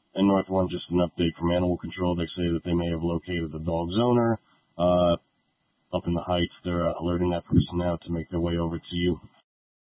And North One, just an update from Animal Control. They say that they may have located the dog's owner up in the Heights. They're alerting that person now to make their way over to you.